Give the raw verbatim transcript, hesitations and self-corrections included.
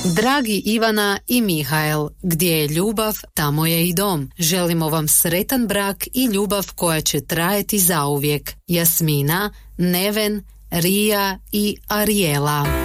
Dragi Ivana i Mihael, gdje je ljubav, tamo je i dom. Želimo vam sretan brak i ljubav koja će trajati zauvijek. Jasmina, Neven, Rija i Arijela.